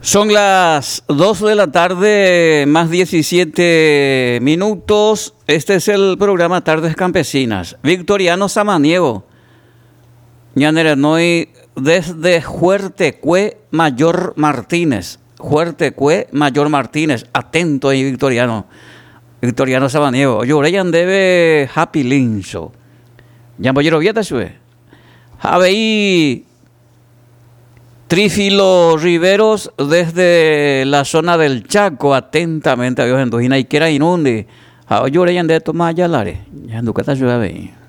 Son las 2 de la tarde, más 17 minutos. Este es el programa Tardes Campesinas. Victoriano Samaniego. Ñanerenoi desde Huertecue Mayor Martínez. Huertecue Mayor Martínez. Atento ahí, Victoriano. Victoriano Samaniego. Lloreyan debe Happy Linso. Yamboyero Vieta sube. Habei Trífilo Riveros desde la zona del Chaco, atentamente a Dios en Dojina y quiera inundi. Ahora yo le de tomar ya lare. Ya nunca está ayudando ahí.